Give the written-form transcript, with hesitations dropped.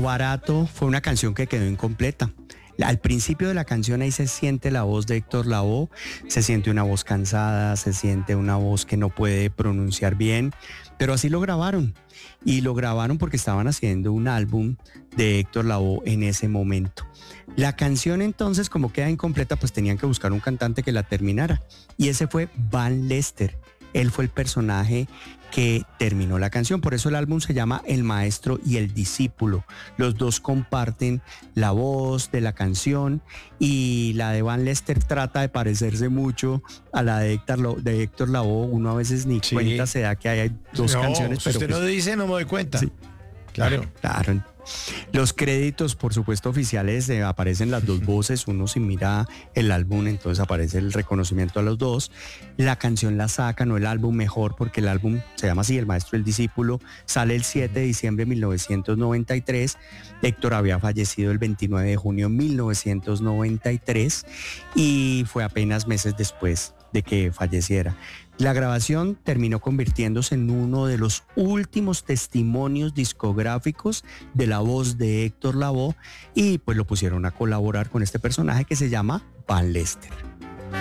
barato fue una canción que quedó incompleta. Al principio de la canción ahí se siente la voz de Héctor Lavoe, se siente una voz cansada, se siente una voz que no puede pronunciar bien, pero así lo grabaron. Y lo grabaron porque estaban haciendo un álbum de Héctor Lavoe en ese momento. La canción entonces, como queda incompleta, pues tenían que buscar un cantante que la terminara. Y ese fue Van Lester. Él fue el personaje que terminó la canción. Por eso el álbum se llama El Maestro y el Discípulo. Los dos comparten la voz de la canción y la de Van Lester trata de parecerse mucho a la de Héctor Lavoe. Uno a veces ni cuenta se da que hay dos canciones. Si usted no dice, no me doy cuenta. Sí. Claro. Los créditos, por supuesto, oficiales, aparecen las dos voces. Uno si mira el álbum, entonces aparece el reconocimiento a los dos. La canción la sacan, o el álbum mejor, porque el álbum se llama así, El Maestro y el Discípulo. Sale el 7 de diciembre de 1993. Héctor había fallecido el 29 de junio de 1993 y fue apenas meses después de que falleciera. La grabación terminó convirtiéndose en uno de los últimos testimonios discográficos de la voz de Héctor Lavoe y pues lo pusieron a colaborar con este personaje que se llama Van Lester.